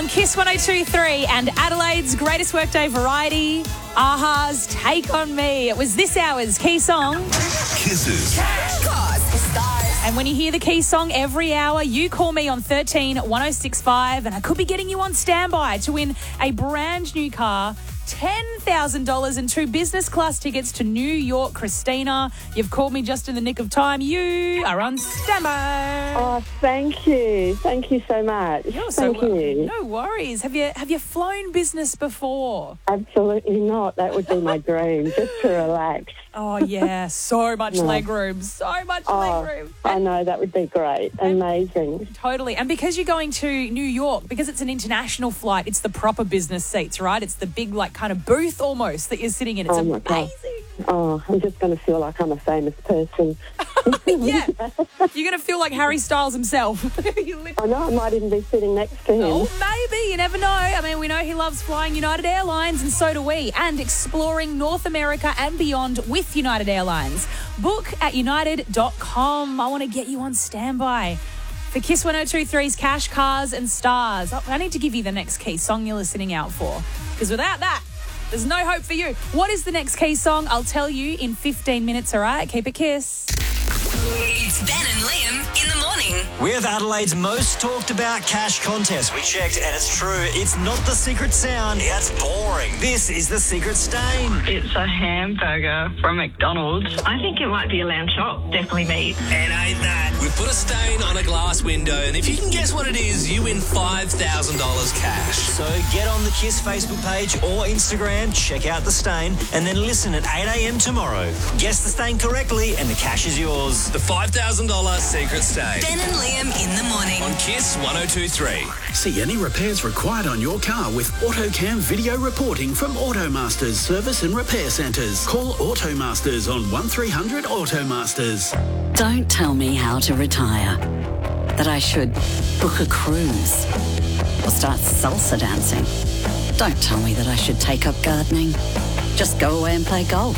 On Kiss 102.3 and Adelaide's greatest workday variety, Aha's Take On Me. It was this hour's key song. Kisses. And when you hear the key song every hour, you call me on 13 1065 and I could be getting you on standby to win a brand new car, $10,000 and 2 business class tickets to New York. Christina, you've called me just in the nick of time. You are on standby. Oh, thank you. Thank you so much. You're so Thank you. No worries. Have you flown business before? Absolutely not. That would be my dream, just to relax. Oh, yeah. So much legroom. So much legroom. I know. That would be great. Amazing. Totally. And because you're going to New York, because it's an international flight, it's the proper business seats, right? It's the big, kind of booth almost that you're sitting in. It's Oh, my God. amazing. Oh, I'm just going to feel like I'm a famous person. Yeah. You're going to feel like Harry Styles himself. I know. I might even be sitting next to him. Oh, maybe. You never know. I mean, we know he loves flying United Airlines, and so do we, and exploring North America and beyond with United Airlines. Book at united.com. I want to get you on standby for Kiss 102.3's Cash, Cars and Stars. I need to give you the next key song you're listening out for, because without that, there's no hope for you. What is the next key song? I'll tell you in 15 minutes, all right? Keep it Kiss. It's Ben and Liam in the morning. With Adelaide's most talked about cash contest. We checked and it's true. It's not the secret sound. It's boring. This is the secret stain. It's a hamburger from McDonald's. I think it might be a lamb chop. Definitely meat. And ain't that? We've put a stain on a glass window, and if you can guess what it is, you win $5,000 cash. So get on the Kiss Facebook page or Instagram, check out the stain, and then listen at 8 a.m. tomorrow. Guess the stain correctly and the cash is yours. The $5,000 secret stain. Ben and Liam in the morning. On Kiss 102.3. See any repairs required on your car with AutoCam video reporting from Automasters Service and Repair Centres. Call Automasters on 1300 Automasters. Don't tell me how to retire. That I should book a cruise or start salsa dancing. Don't tell me that I should take up gardening. Just go away and play golf.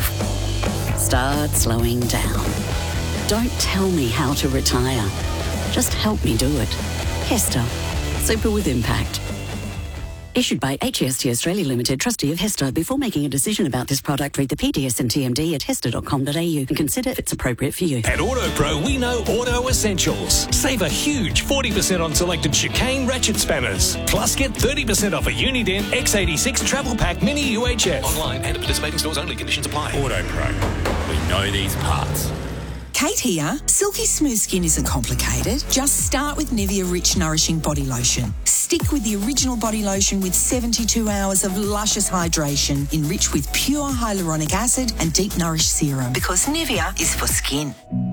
Start slowing down. Don't tell me how to retire. Just help me do it. Hester. Super with impact. Issued by HEST Australia Limited, trustee of Hester. Before making a decision about this product, read the PDS and TMD at hester.com.au and consider if it's appropriate for you. At AutoPro, we know auto essentials. Save a huge 40% on selected chicane ratchet spanners. Plus, get 30% off a Uniden X86 Travel Pack Mini UHF. Online and at participating stores only. Conditions apply. AutoPro. We know these parts. Kate here. Silky smooth skin isn't complicated. Just start with Nivea Rich Nourishing Body Lotion. Stick with the original body lotion with 72 hours of luscious hydration, enriched with pure hyaluronic acid and deep nourished serum. Because Nivea is for skin.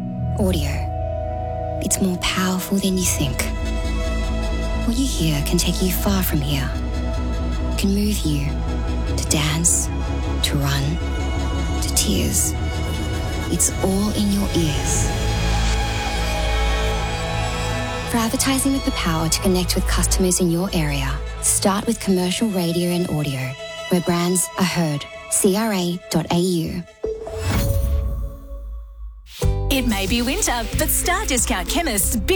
Audio. It's more powerful than you think. What you hear can take you far from here. Can move you to dance, to run, to tears. It's all in your ears. For advertising with the power to connect with customers in your area, start with commercial radio and audio, where brands are heard. CRA.au. It may be winter, but Star Discount Chemist's